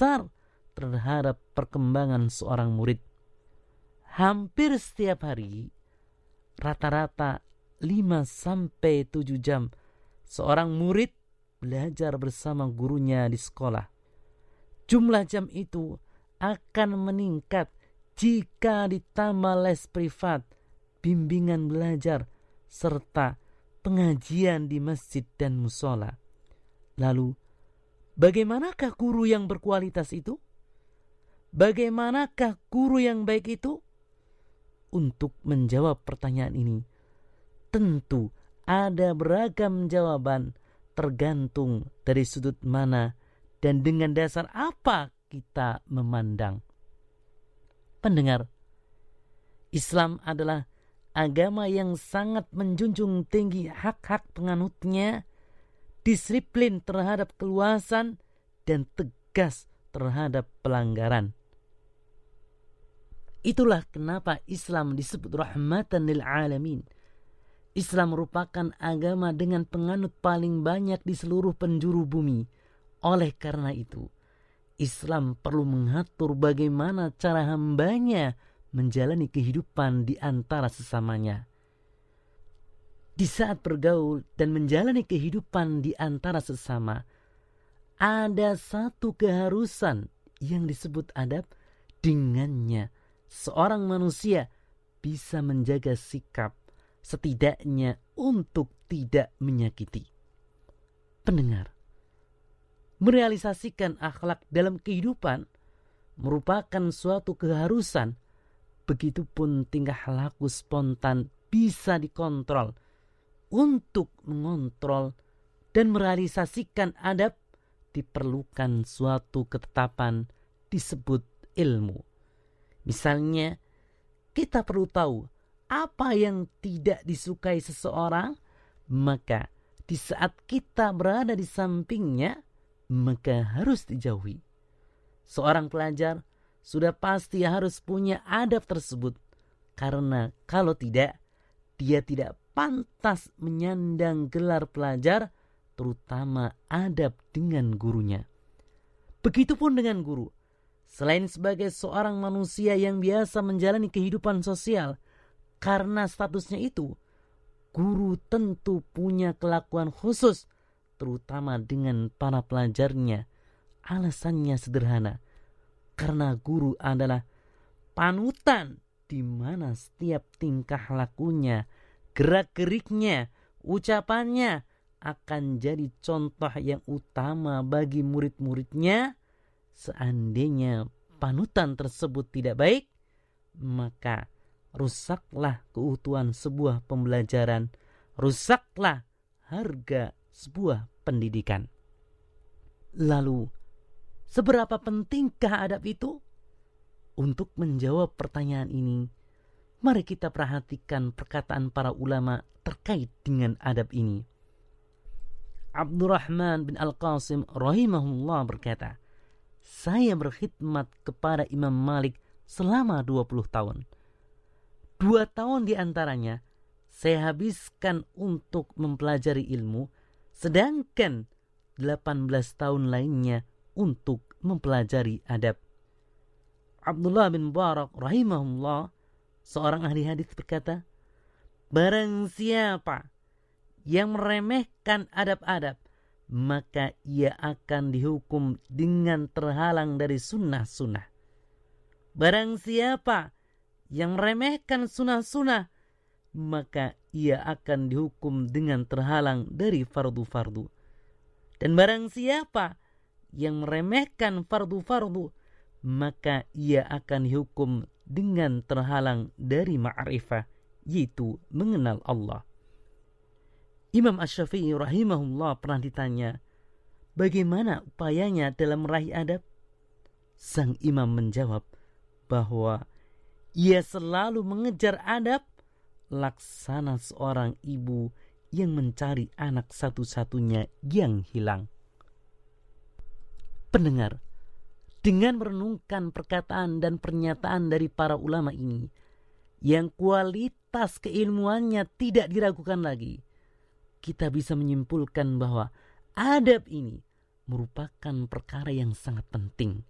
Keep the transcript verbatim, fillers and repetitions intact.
besar terhadap perkembangan seorang murid. Hampir setiap hari, rata-rata lima sampai tujuh jam, seorang murid belajar bersama gurunya di sekolah. Jumlah jam itu akan meningkat jika ditambah les privat, bimbingan belajar, serta pengajian di masjid dan musola. Lalu, bagaimanakah guru yang berkualitas itu? Bagaimanakah guru yang baik itu? Untuk menjawab pertanyaan ini, tentu ada beragam jawaban tergantung dari sudut mana dan dengan dasar apa kita memandang. Pendengar, Islam adalah agama yang sangat menjunjung tinggi hak-hak penganutnya, disiplin terhadap keluasan, dan tegas terhadap pelanggaran. Itulah kenapa Islam disebut rahmatan lil alamin. Islam merupakan agama dengan penganut paling banyak di seluruh penjuru bumi. Oleh karena itu, Islam perlu mengatur bagaimana cara hambanya menjalani kehidupan di antara sesamanya. Di saat bergaul dan menjalani kehidupan di antara sesama, ada satu keharusan yang disebut adab. Dengannya seorang manusia bisa menjaga sikap, setidaknya untuk tidak menyakiti. Pendengar, merealisasikan akhlak dalam kehidupan merupakan suatu keharusan. Begitupun tingkah laku spontan bisa dikontrol. Untuk mengontrol dan merealisasikan adab diperlukan suatu ketetapan disebut ilmu. Misalnya, kita perlu tahu apa yang tidak disukai seseorang, maka di saat kita berada di sampingnya, maka harus dijauhi. Seorang pelajar sudah pasti harus punya adab tersebut, karena kalau tidak, dia tidak pantas menyandang gelar pelajar, terutama adab dengan gurunya. Begitupun dengan guru. Selain sebagai seorang manusia yang biasa menjalani kehidupan sosial, karena statusnya itu, guru tentu punya kelakuan khusus, terutama dengan para pelajarnya. Alasannya sederhana, karena guru adalah panutan di mana setiap tingkah lakunya, gerak-geriknya, ucapannya akan jadi contoh yang utama bagi murid-muridnya. Seandainya panutan tersebut tidak baik, maka rusaklah keutuhan sebuah pembelajaran, rusaklah harga sebuah pendidikan. Lalu, seberapa pentingkah adab itu? Untuk menjawab pertanyaan ini, mari kita perhatikan perkataan para ulama terkait dengan adab ini. Abdurrahman bin Al-Qasim rahimahullah berkata, saya berkhidmat kepada Imam Malik selama dua puluh tahun. Dua tahun di antaranya saya habiskan untuk mempelajari ilmu, sedangkan delapan belas tahun lainnya untuk mempelajari adab. Abdullah bin Mubarak rahimahullah, seorang ahli hadis berkata, barang siapa yang meremehkan adab-adab, maka ia akan dihukum dengan terhalang dari sunnah-sunnah. Barang siapa yang meremehkan sunnah-sunnah, maka ia akan dihukum dengan terhalang dari fardu-fardu. Dan barang siapa yang meremehkan fardu-fardu, maka ia akan dihukum dengan terhalang dari ma'rifah, yaitu mengenal Allah. Imam Asy-Syafi'i rahimahullah pernah ditanya, bagaimana upayanya dalam meraih adab? Sang imam menjawab bahwa ia selalu mengejar adab laksana seorang ibu yang mencari anak satu-satunya yang hilang. Pendengar, dengan merenungkan perkataan dan pernyataan dari para ulama ini, yang kualitas keilmuannya tidak diragukan lagi, kita bisa menyimpulkan bahwa adab ini merupakan perkara yang sangat penting.